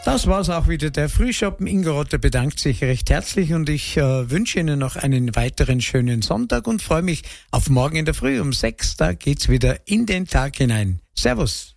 Das war's auch wieder, der Frühschoppen. Ingo Rotter bedankt sich recht herzlich und ich wünsche Ihnen noch einen weiteren schönen Sonntag und freue mich auf morgen in der Früh um 6. Da geht's wieder in den Tag hinein. Servus.